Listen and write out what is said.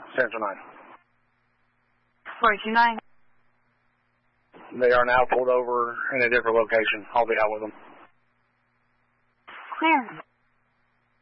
Central 9. 429. They are now pulled over in a different location. I'll be out with them. Clear.